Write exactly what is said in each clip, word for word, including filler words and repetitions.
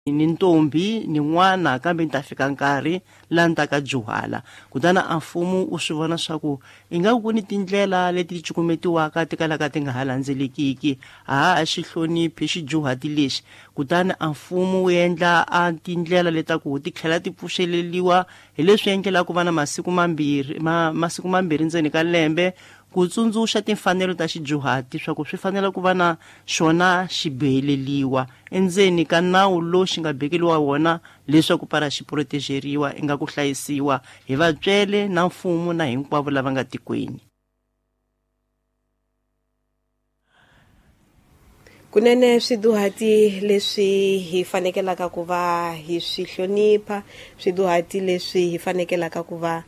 ni ntombi ni n'wana kambe ni ta fika nkarhi la ni ta ka dyuhala kutana a mfumo u swi vona swa ku i nga ku ni tindlela leti cukumetiwaka ti kalaka ti nga ha landzelekiki a ha xi hloniphi xidyuhati lexi kutani a mfumo wu endla a tindlela leta ku ti tlhela ti pfuxeleliwa hi leswi endlela ku va na masiku mambirhi ma, masiku mambirhi ndzeni ka lembe ku tsundzuxa timfanelo ta xidyuhati swa ku swi fanele ku va na xona xibiheliwa endzeni ka nawu lowu xi nga bekeliwa wona leswaku para xi protegeriwa i nga ku hlayisiwa hi vatswele na mfumo na hinkwavo lava nga tikweni. Kunene swiduhati leswi hi fanekelaka ku va hi swi hlonipha, swiduhati leswi hi fanekelaka ku va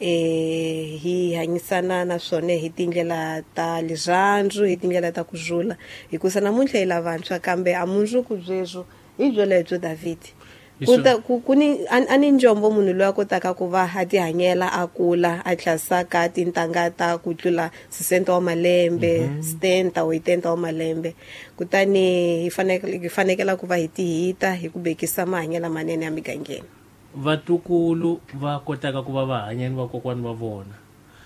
eh hi hanyisana na swona hi tindlela ta lizandru hi tindlela ta ku zula hikusa namuntlha hi lavantshwa kambe a mundzuku byeswo hi byelebyo David kuta kuni ani njombo munhu loyi a kotaka ku va a ti hanyela a kula a tlhasaka tintangha ta ku tlula sesenta wa malembe stenta wa itenta wa malembe kutani hi fanekele hi fanekela ku va hi tihita hi ku bekisa mahanyela manene ya migangeni. Vatukulu va kotaka ku va va hanya ni vakokwani va vona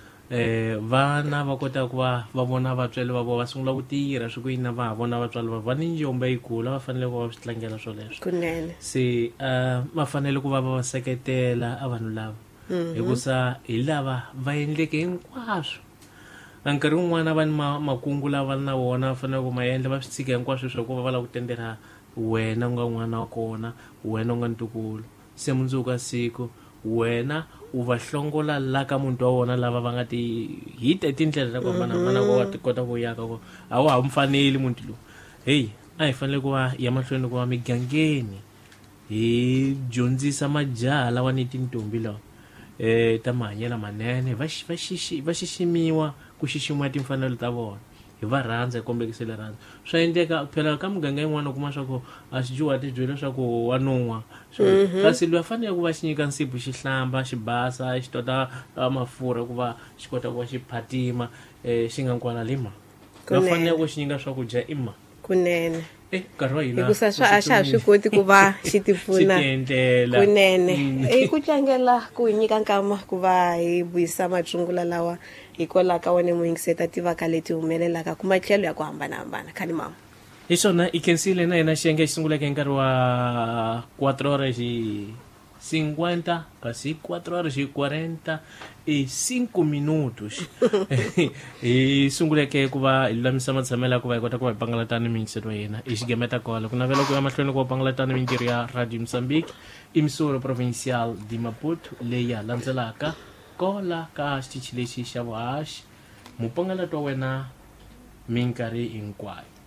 eh vana va kotaka ku va va vona vatswali va vona va sungula ku tirha swi ku yini va vona vatswali va va ni njomba yikulu va fanele ku va swi tlangela swo leswo kunene se uh, va fanele ku va va seketela a vanhu lava hikusa hi lava va endleke hinkwaswo nkarhi wun'wana va ni makungu lava na wona va fanele ku ma endla va swi tshika hinkwaswo swo ku va va lava ku tendera wena u nga n'wana wa kona wena u nga ntukulu se mundzuka siku wena u va hlongola la ka muntu wa wona lava va nga ti hita tindlela ta ku hambana mana ku va ti kota ku yaka ku a wa ha mfaneli muntu lo hey a hi fanele ku va ya mahlweni ku va migangeni hi dyondzisa majaha lawa ni tintombi lawa eh ta mahanyela manene va va xixi va xiximiwa ku xiximiwa timfanelo ta vona hi va rhandza kombekisela rhandza swa endleka phela ka muganga yin'wana kuma swa ku a xidyuhati byela swa ku wa nun'wa kasi loyi a fanele ku va xi nyika nsipu xi hlamba xi basa xi tota mafurha ku va xi kota ku va xi phatima eh xi nga kwala lima va fanele ku xi nyika swakudya ima kunene eh nkarhi wa hina hikusa swa a xa ha swi koti ku va xi tipfuna kunene i ku tlangela ku hi nyika nkama ku va hi vuyisa matshungula lawa hikola ka wona muingiseta tivaka leti humelelaka ku matlhelo ya ku hambanahambana khani mama hi swona i khensile na yena xiyenge xi sunguleke nkarhi wa cuatro horas y cincuenta kasi cuatro horas y cuarenta y cinco minutos hi sunguleke ku va hi lulamisa matshamela ku va hi kota ku va hi pangalatana miingiseto wa yena i xigemeta kwala ku navela ku ya mahlweni ku va pangalatana mintirho ya Radio Mozambique emisoro provincial di Maputo leyi ya landzelaka kola ka xitichi lexi xa vuhaxi mupangalato wa wena minkarhi hinkwayo.